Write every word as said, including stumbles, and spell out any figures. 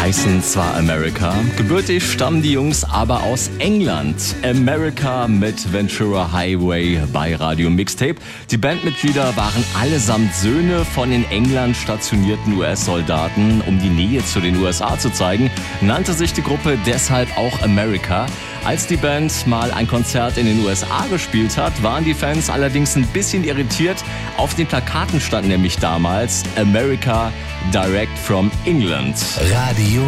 heißen zwar America, gebürtig stammen die Jungs aber aus England. America mit Ventura Highway bei Radio Mixtape. Die Bandmitglieder waren allesamt Söhne von in England stationierten U S-Soldaten. Um die Nähe zu den U S A zu zeigen, nannte sich die Gruppe deshalb auch America. Als die Band mal ein Konzert in den U S A gespielt hat, waren die Fans allerdings ein bisschen irritiert. Auf den Plakaten stand nämlich damals America Direct from England. Radio